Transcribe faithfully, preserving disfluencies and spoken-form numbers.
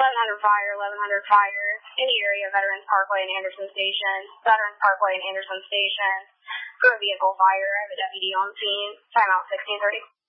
eleven hundred fire, eleven hundred fire, in the area of Veterans Parkway and Anderson Station, Veterans Parkway and Anderson Station, for a vehicle fire. I have a deputy on scene. Timeout sixteen thirty.